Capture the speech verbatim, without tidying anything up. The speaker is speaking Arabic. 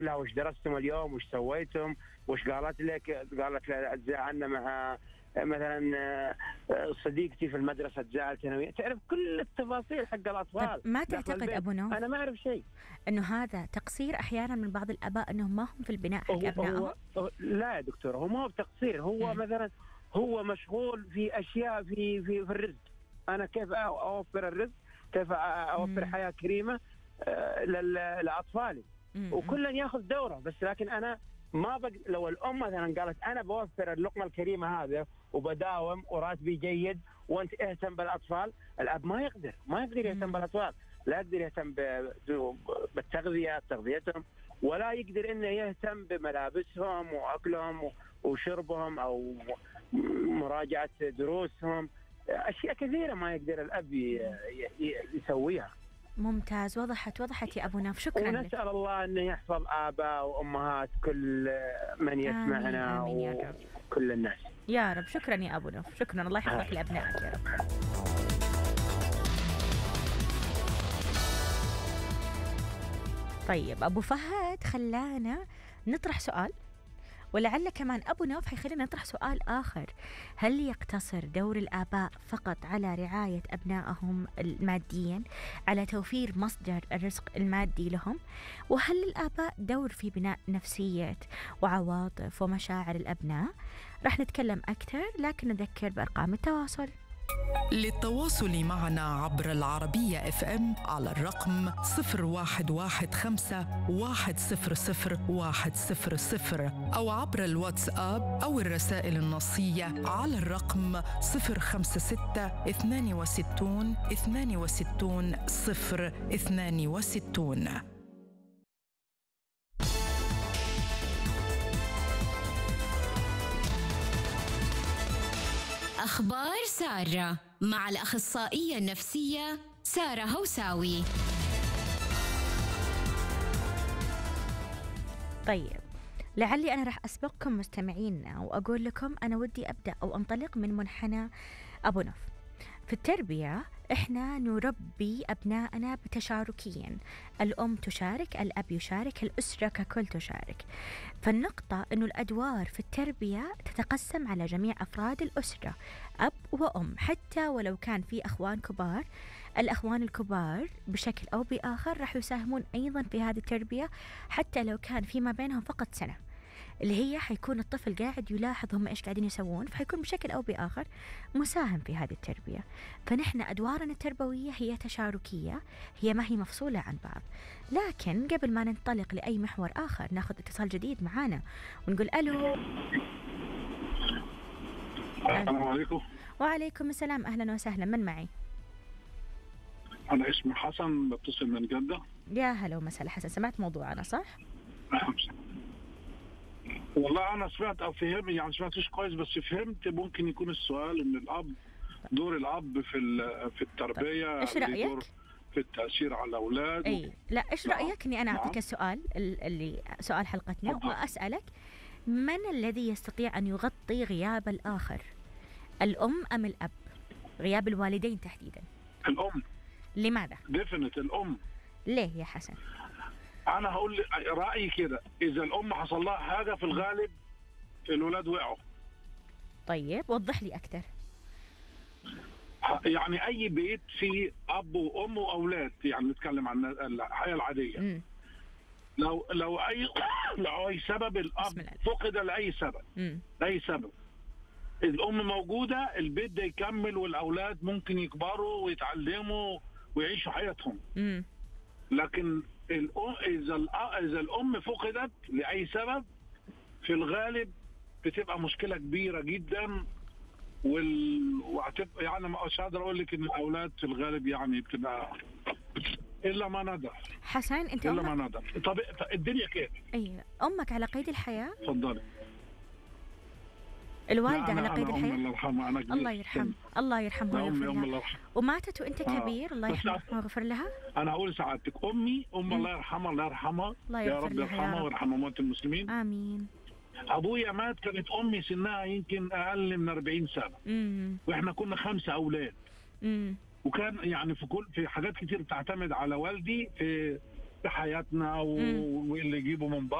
لها وش درستم اليوم، وش سويتم، وش قالت لك، قالت لها تزاعلنا مع مثلا آه، صديقتي في المدرسه تزاعلت انا وياها، تعرف كل التفاصيل حق طب الاطفال ما داخل تعتقد البيت. أبو نوف انا ما اعرف شيء. أنه هذا تقصير أحيانا من بعض الآباء أنهم ما هم في البناء حق هو أبنائهم؟ هو لا يا دكتور، هو ما هو بتقصير، هو مم. مثلا هو مشغول في اشياء في في, في الرزق. انا كيف أ- اوفر الرزق، كيف أ- اوفر مم. حياه كريمه آه، لل- لاطفالي، مم. وكلا ياخذ دوره. بس لكن انا ما بق... لو الام مثلا قالت انا بوفر اللقمه الكريمه هذا وبداوم وراتبي جيد وانت اهتم بالاطفال، الاب ما يقدر ما يقدر يهتم مم. بالاطفال، لا يقدر يهتم ب... بالتغذيه تغذيتهم، ولا يقدر انه يهتم بملابسهم واكلهم وشربهم او مراجعه دروسهم. اشياء كثيره ما يقدر الاب ي- ي- يسويها. ممتاز، وضحت وضحت يا أبو نوف، شكرا لك. ونسال الله انه يحفظ اباء وامهات كل من آمين يسمعنا آمين يا رب. وكل الناس. يا رب، شكرا يا أبو نوف، شكرا، الله يحفظك لأبنائك يا رب. طيب أبو فهد خلانا نطرح سؤال، ولعل كمان أبو نوف حيخلينا نطرح سؤال آخر. هل يقتصر دور الآباء فقط على رعاية أبنائهم ماديا، على توفير مصدر الرزق المادي لهم؟ وهل للآباء دور في بناء نفسية وعواطف ومشاعر الأبناء؟ رح نتكلم أكثر، لكن نذكر بأرقام التواصل. للتواصل معنا عبر العربية اف ام على الرقم صفر واحد واحد خمسة واحد صفر صفر واحد صفر صفر، أو عبر الواتساب أو الرسائل النصية على الرقم صفر خمسة ستة اثنان وستون اثنان وستون صفر اثنان وستون. أخبار سارة مع الأخصائية النفسية سارة هوساوي. طيب، لعلي أنا راح أسبقكم مستمعينا وأقول لكم أنا ودي أبدأ أو أنطلق من منحنى أبو نوف. في التربية إحنا نربي أبناءنا بتشاركيا، الأم تشارك، الأب يشارك، الأسرة ككل تشارك. فالنقطة أنه الأدوار في التربية تتقسم على جميع أفراد الأسرة، أب وأم، حتى ولو كان في أخوان كبار، الأخوان الكبار بشكل أو بآخر راح يساهمون أيضا في هذه التربية، حتى لو كان فيما بينهم فقط سنة، اللي هي حيكون الطفل قاعد يلاحظ هم إيش قاعدين يسوون، فحيكون بشكل أو بآخر مساهم في هذه التربية. فنحن أدوارنا التربوية هي تشاركية، هي ما هي مفصولة عن بعض. لكن قبل ما ننطلق لأي محور آخر ناخذ اتصال جديد معانا ونقول ألو. السلام عليكم. وعليكم السلام، أهلا وسهلا، من معي؟ أنا اسمي حسن، بتصل من جدة. يا هلا ومسهلا حسن، سمعت موضوعنا صح؟ والله أنا سمعت أو فهمت، يعني سمعتش كويس بس فهمت ممكن يكون السؤال إن الأب، دور الأب في في التربية، إيش ليه رأيك؟ دور في التأثير على أولاده. أي لا، إيش نعم. رأيك إني أنا أعطيك نعم. السؤال اللي سؤال حلقتنا تفضل. وأسألك، من الذي يستطيع أن يغطي غياب الآخر، الأم أم الأب؟ غياب الوالدين تحديدا. الأم. لماذا؟ ديفنت الأم. ليه يا حسن؟ أنا هقول رأيي كده، إذا الأم حصل لها حاجة في الغالب الولاد وقعوا. طيب وضح لي أكثر. يعني أي بيت فيه أب وأم وأولاد، يعني نتكلم عن الحياة العادية. مم. لو لو أي لو أي سبب الأب بسم الله. فقد لأي سبب، مم. لأي سبب، الأم موجودة، البيت ده يكمل والأولاد ممكن يكبروا ويتعلموا ويعيشوا حياتهم. مم. لكن الأم إذا الأ- إذا الأم فقدت لأي سبب في الغالب بتبقى مشكلة كبيرة جدا، وال... وهتبقى يعني مش قادر أقول لك إن الأولاد في الغالب يعني بتبقى إلا ما ندر. حسن أنت إلا ما أمك، ندر. طب الدنيا كيف؟ أيوة، أمك على قيد الحياة؟ اتفضلي. الوالدة لا، على أنا قيد أنا أمي الحياة؟ الله يرحمها، أنا كبير. الله يرحمها، الله يرحمها لا، أمي ويغفر أمي لها. الله يرحمها. وماتت وأنت آه. كبير، الله بس يرحمها ويغفر لها. أنا هقول سعادتك أمي أم مم. الله يرحمها، الله يرحمها، الله يا يغفر رب لها يا يرحمها رب. ويرحم أموات المسلمين. آمين. أبويا مات كانت أمي سنها يمكن أقل من أربعين سنة، مم. وإحنا كنا خمسة أولاد، مم. وكان يعني في كل في حاجات كتير بتعتمد على والدي في في حياتنا و- مم. واللي يجيبه من بره